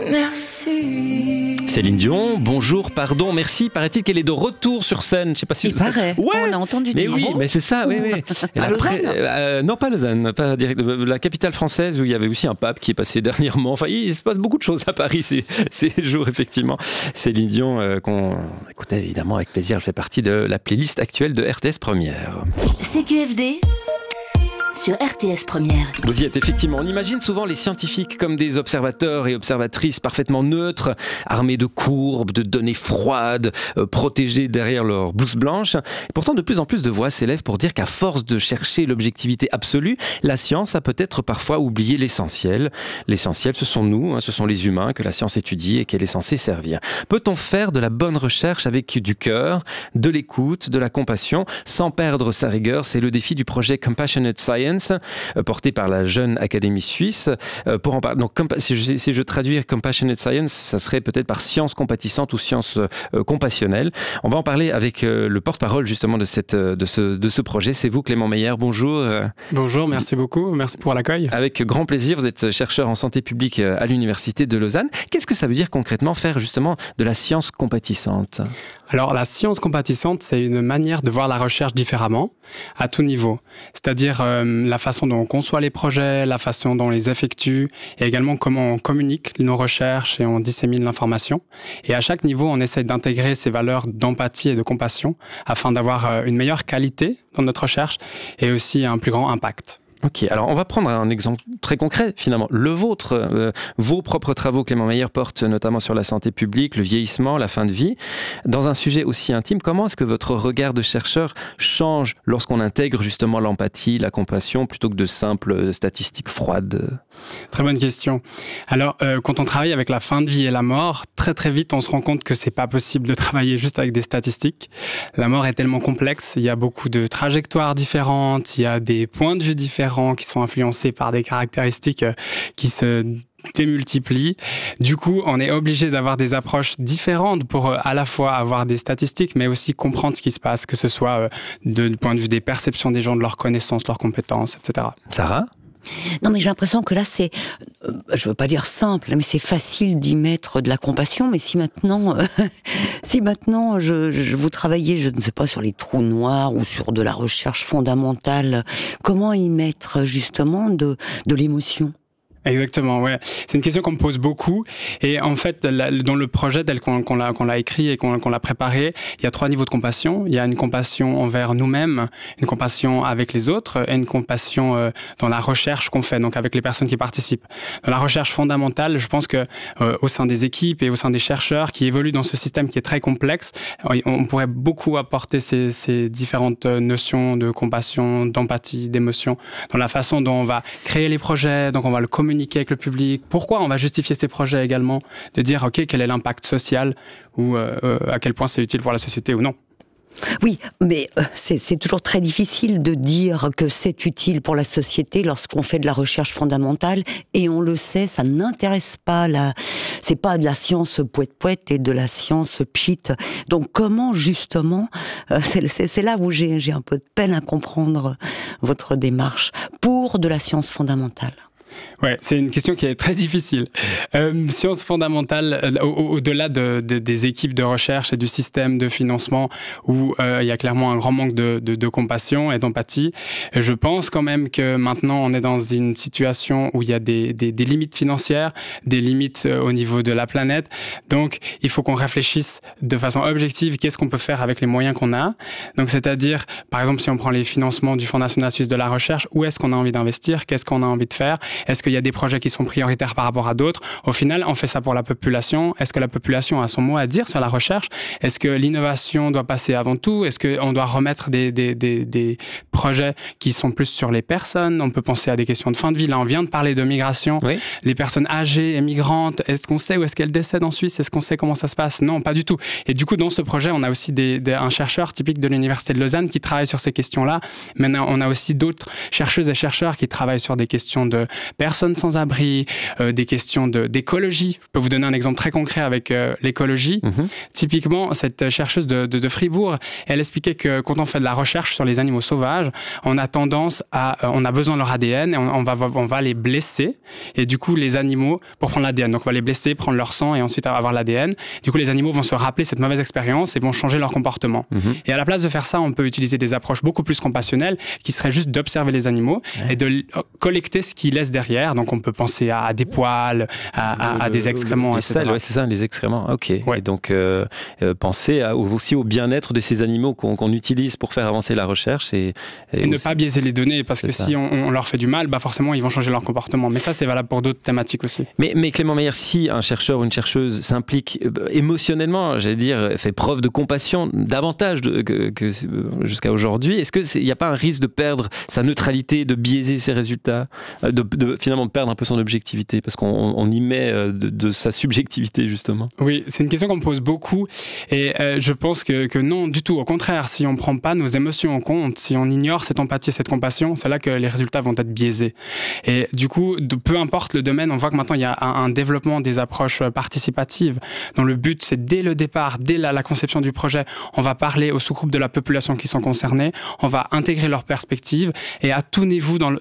Merci. Céline Dion, bonjour, pardon, merci. Paraît-il qu'elle est de retour sur scène. Je sais pas si il paraît. Ouais. On a entendu mais dire. oui, mais c'est ça, oui. À Lausanne non, pas Lausanne, pas direct, la capitale française où il y avait aussi un pape qui est passé dernièrement. Enfin, il se passe beaucoup de choses à Paris ces jours, effectivement. Céline Dion, qu'on écoute évidemment avec plaisir. Elle fait partie de la playlist actuelle de RTS Première. CQFD sur RTS Première. Vous y êtes effectivement. On imagine souvent les scientifiques comme des observateurs et observatrices parfaitement neutres, armés de courbes, de données froides, protégés derrière leur blouse blanche. Et pourtant, de plus en plus de voix s'élèvent pour dire qu'à force de chercher l'objectivité absolue, la science a peut-être parfois oublié l'essentiel. L'essentiel, ce sont nous, ce sont les humains que la science étudie et qu'elle est censée servir. Peut-on faire de la bonne recherche avec du cœur, de l'écoute, de la compassion, sans perdre sa rigueur? C'est le défi du projet Compassionate Science, porté par la jeune Académie suisse. Pour en parler, donc, si je traduis Compassionate Science, ça serait peut-être par science compatissante ou science compassionnelle. On va en parler avec le porte-parole justement de ce projet. C'est vous, Clément Meyer. Bonjour. Bonjour, merci beaucoup. Merci pour l'accueil. Avec grand plaisir. Vous êtes chercheur en santé publique à l'Université de Lausanne. Qu'est-ce que ça veut dire concrètement faire justement de la science compatissante ? Alors, la science compatissante, c'est une manière de voir la recherche différemment, à tout niveau. C'est-à-dire la façon dont on conçoit les projets, la façon dont on les effectue, et également comment on communique nos recherches et on dissémine l'information. Et à chaque niveau, on essaie d'intégrer ces valeurs d'empathie et de compassion afin d'avoir une meilleure qualité dans notre recherche et aussi un plus grand impact. Ok, alors on va prendre un exemple très concret finalement. Le vôtre, vos propres travaux, Clément Meyer, portent notamment sur la santé publique, le vieillissement, la fin de vie. Dans un sujet aussi intime, comment est-ce que votre regard de chercheur change lorsqu'on intègre justement l'empathie, la compassion, plutôt que de simples statistiques froides ? Très bonne question. Alors, quand on travaille avec la fin de vie et la mort, très très vite on se rend compte que c'est pas possible de travailler juste avec des statistiques. La mort est tellement complexe, il y a beaucoup de trajectoires différentes, il y a des points de vue différents qui sont influencés par des caractéristiques qui se démultiplient. Du coup, on est obligé d'avoir des approches différentes pour à la fois avoir des statistiques, mais aussi comprendre ce qui se passe, que ce soit du point de vue des perceptions des gens, de leurs connaissances, leurs compétences, etc. Sarah ? Non, mais j'ai l'impression que là, c'est, je veux pas dire simple, mais c'est facile d'y mettre de la compassion. Mais si maintenant, vous travaillez, je ne sais pas, sur les trous noirs ou sur de la recherche fondamentale, comment y mettre justement de l'émotion ? Exactement, ouais. C'est une question qu'on me pose beaucoup. Et en fait, dans le projet tel qu'on l'a écrit et qu'on l'a préparé, il y a 3 niveaux de compassion. Il y a une compassion envers nous-mêmes, une compassion avec les autres et une compassion dans la recherche qu'on fait, donc avec les personnes qui participent. Dans la recherche fondamentale, je pense que au sein des équipes et au sein des chercheurs qui évoluent dans ce système qui est très complexe, on pourrait beaucoup apporter ces différentes notions de compassion, d'empathie, d'émotion, dans la façon dont on va créer les projets, donc on va le communiquer avec le public, pourquoi on va justifier ces projets également, de dire ok, quel est l'impact social ou à quel point c'est utile pour la société ou non. Oui, mais c'est toujours très difficile de dire que c'est utile pour la société lorsqu'on fait de la recherche fondamentale, et on le sait, ça n'intéresse pas c'est pas de la science poète-poète et de la science pchit. Donc comment justement, c'est là où j'ai un peu de peine à comprendre votre démarche pour de la science fondamentale. Ouais, c'est une question qui est très difficile. Sciences fondamentales, au-delà des équipes de recherche et du système de financement où il y a clairement un grand manque de compassion et d'empathie, je pense quand même que maintenant on est dans une situation où il y a des limites financières, des limites au niveau de la planète. Donc il faut qu'on réfléchisse de façon objective qu'est-ce qu'on peut faire avec les moyens qu'on a. Donc c'est-à-dire, par exemple, si on prend les financements du Fonds national suisse de la recherche, où est-ce qu'on a envie d'investir, qu'est-ce qu'on a envie de faire, est-ce qu'il y a des projets qui sont prioritaires par rapport à d'autres? Au final, on fait ça pour la population. Est-ce que la population a son mot à dire sur la recherche? Est-ce que l'innovation doit passer avant tout? Est-ce qu'on doit remettre des projets qui sont plus sur les personnes? On peut penser à des questions de fin de vie. Là, on vient de parler de migration. Oui. Les personnes âgées et migrantes, est-ce qu'on sait où est-ce qu'elles décèdent en Suisse? Est-ce qu'on sait comment ça se passe? Non, pas du tout. Et du coup, dans ce projet, on a aussi un chercheur typique de l'Université de Lausanne qui travaille sur ces questions-là. Maintenant, on a aussi d'autres chercheuses et chercheurs qui travaillent sur des questions de personnes sans abri, des questions d'écologie. Je peux vous donner un exemple très concret avec l'écologie. Typiquement, cette chercheuse de Fribourg, elle expliquait que quand on fait de la recherche sur les animaux sauvages, on a besoin de leur ADN et on va les blesser. Et du coup, les animaux, pour prendre l'ADN, donc on va les blesser, prendre leur sang et ensuite avoir l'ADN. Du coup, les animaux vont se rappeler cette mauvaise expérience et vont changer leur comportement. Et à la place de faire ça, on peut utiliser des approches beaucoup plus compassionnelles qui seraient juste d'observer les animaux et de collecter ce qu'ils laissent derrière. Donc, on peut penser à des poils, à des excréments, etc. C'est ça, les excréments. Ok. Ouais. Et donc, penser aussi au bien-être de ces animaux qu'on utilise pour faire avancer la recherche. Et ne pas biaiser les données, parce que si on leur fait du mal, forcément, ils vont changer leur comportement. Mais ça, c'est valable pour d'autres thématiques aussi. Mais Clément Meyer, si un chercheur ou une chercheuse s'implique émotionnellement, j'allais dire, fait preuve de compassion davantage que jusqu'à aujourd'hui, est-ce qu'il n'y a pas un risque de perdre sa neutralité, de biaiser ses résultats, finalement de perdre un peu son objectivité, parce qu'on y met de sa subjectivité, justement? Oui, c'est une question qu'on me pose beaucoup, et je pense que non, du tout. Au contraire, si on ne prend pas nos émotions en compte, si on ignore cette empathie et cette compassion, c'est là que les résultats vont être biaisés. Et du coup, peu importe le domaine, on voit que maintenant il y a un développement des approches participatives, dont le but, c'est dès le départ, dès la conception du projet, on va parler aux sous-groupes de la population qui sont concernés, on va intégrer leurs perspectives, et à tout niveau dans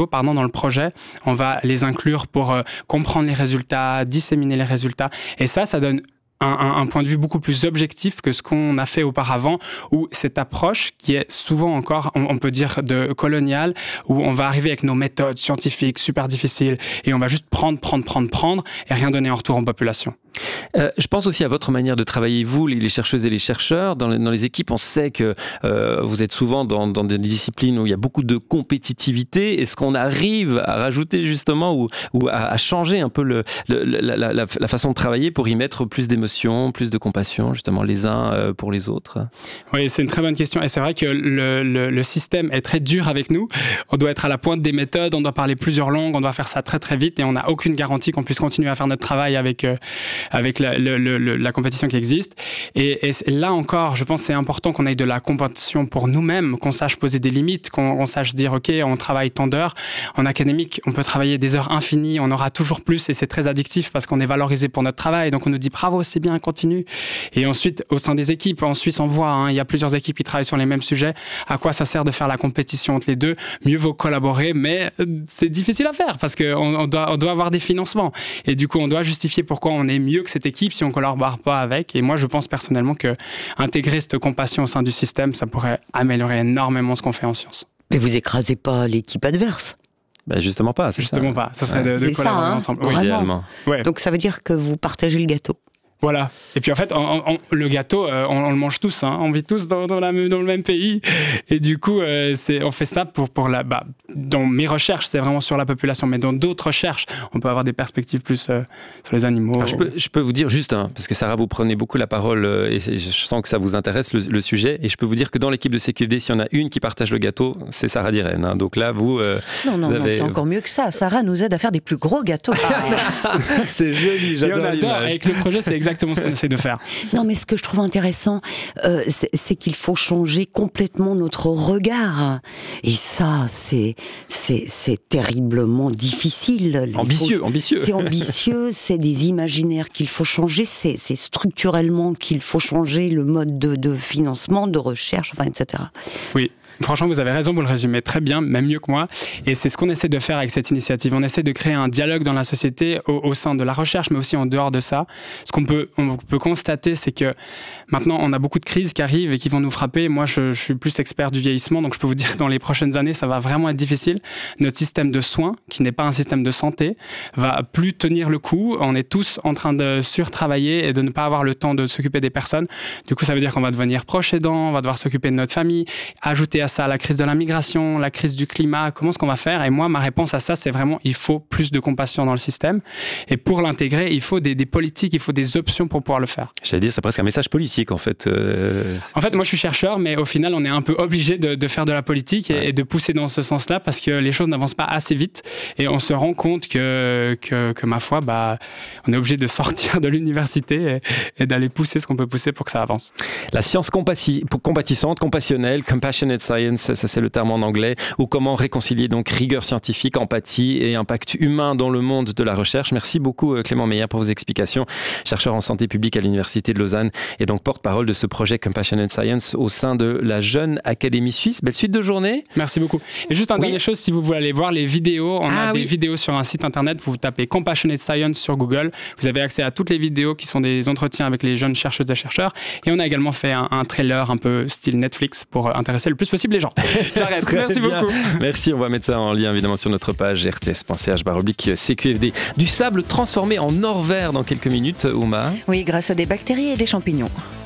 le projet, on va les inclure pour comprendre les résultats, disséminer les résultats, et ça donne un point de vue beaucoup plus objectif que ce qu'on a fait auparavant, où cette approche qui est souvent encore, on peut dire, de coloniale, où on va arriver avec nos méthodes scientifiques super difficiles et on va juste prendre et rien donner en retour aux populations. Je pense aussi à votre manière de travailler, vous, les chercheuses et les chercheurs. Dans les équipes, on sait que vous êtes souvent dans des disciplines où il y a beaucoup de compétitivité. Est-ce qu'on arrive à rajouter justement ou à changer un peu la façon de travailler pour y mettre plus d'émotion, plus de compassion, justement, les uns pour les autres? Oui, c'est une très bonne question. Et c'est vrai que le système est très dur avec nous. On doit être à la pointe des méthodes, on doit parler plusieurs langues, on doit faire ça très très vite et on n'a aucune garantie qu'on puisse continuer à faire notre travail avec la compétition qui existe. Et là encore, je pense que c'est important qu'on ait de la compétition pour nous-mêmes, qu'on sache poser des limites, qu'on sache dire, OK, on travaille tant d'heures. En académique, on peut travailler des heures infinies, on aura toujours plus et c'est très addictif parce qu'on est valorisé pour notre travail. Donc on nous dit, bravo, c'est bien, continue. Et ensuite, au sein des équipes, en Suisse, on voit, il y a plusieurs équipes qui travaillent sur les mêmes sujets. À quoi ça sert de faire la compétition entre les deux? Mieux vaut collaborer, mais c'est difficile à faire parce qu'on doit avoir des financements. Et du coup, on doit justifier pourquoi on est mieux que cette équipe si on ne collabore pas avec. Et moi, je pense personnellement qu'intégrer cette compassion au sein du système, ça pourrait améliorer énormément ce qu'on fait en sciences. Mais vous écrasez pas l'équipe adverse? Justement pas. Justement pas. Ça serait de collaborer ensemble. Oui, idéalement. Ouais. Donc ça veut dire que vous partagez le gâteau. Voilà. Et puis en fait, le gâteau, on le mange tous. On vit tous dans le même pays. Et du coup, on fait ça pour dans mes recherches, c'est vraiment sur la population. Mais dans d'autres recherches, on peut avoir des perspectives plus sur les animaux. Je peux vous dire juste, parce que Sarah, vous prenez beaucoup la parole et je sens que ça vous intéresse le sujet. Et je peux vous dire que dans l'équipe de CQFD, s'il y en a une qui partage le gâteau, c'est Sarah Diren. Donc là, vous... Non, c'est encore mieux que ça. Sarah nous aide à faire des plus gros gâteaux. C'est joli, j'adore l'image. Avec le projet, c'est exactement ce qu'on essaie de faire. Non, mais ce que je trouve intéressant, c'est qu'il faut changer complètement notre regard. Et ça, c'est terriblement difficile. Ambitieux. C'est ambitieux, c'est des imaginaires qu'il faut changer, c'est structurellement qu'il faut changer le mode de financement, de recherche, etc. Oui. Franchement, vous avez raison, vous le résumez très bien, même mieux que moi. Et c'est ce qu'on essaie de faire avec cette initiative. On essaie de créer un dialogue dans la société au sein de la recherche, mais aussi en dehors de ça. Ce qu'on peut constater, c'est que maintenant, on a beaucoup de crises qui arrivent et qui vont nous frapper. Moi, je suis plus expert du vieillissement, donc je peux vous dire que dans les prochaines années, ça va vraiment être difficile. Notre système de soins, qui n'est pas un système de santé, va plus tenir le coup. On est tous en train de surtravailler et de ne pas avoir le temps de s'occuper des personnes. Du coup, ça veut dire qu'on va devenir proche aidant, on va devoir s'occuper de notre famille, ajouter à ça la crise de la migration, la crise du climat, comment est-ce qu'on va faire? Et moi, ma réponse à ça, c'est vraiment, il faut plus de compassion dans le système. Et pour l'intégrer, il faut des politiques, il faut des options pour pouvoir le faire. J'allais dire, c'est presque un message politique, en fait. En fait, moi, je suis chercheur, mais au final, on est un peu obligé de faire de la politique et de pousser dans ce sens-là parce que les choses n'avancent pas assez vite et on se rend compte que ma foi, on est obligé de sortir de l'université et d'aller pousser ce qu'on peut pousser pour que ça avance. La science compatissante, compassionnelle, compassionate science, science, ça c'est le terme en anglais, ou comment réconcilier donc rigueur scientifique, empathie et impact humain dans le monde de la recherche. Merci beaucoup Clément Meyer pour vos explications, chercheur en santé publique à l'Université de Lausanne et donc porte-parole de ce projet Compassionate Science au sein de la Jeune Académie Suisse. Belle suite de journée. Merci beaucoup. Et juste une dernière chose, si vous voulez aller voir les vidéos, on a des vidéos sur un site internet, vous tapez Compassionate Science sur Google, vous avez accès à toutes les vidéos qui sont des entretiens avec les jeunes chercheuses et chercheurs, et on a également fait un trailer un peu style Netflix pour intéresser le plus possible les gens. J'arrête. Merci beaucoup. Merci, on va mettre ça en lien évidemment sur notre page rts.ch/CQFD. Du sable transformé en or vert dans quelques minutes, Ouma. Oui, grâce à des bactéries et des champignons.